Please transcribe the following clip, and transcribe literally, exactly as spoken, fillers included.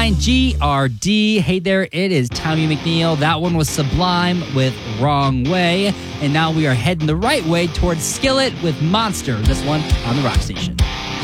G R D. Hey there, it is Tommy McNeil. That one was Sublime with Wrong Way. And now we are heading the right way towards Skillet with Monster. This one on the Rock Station.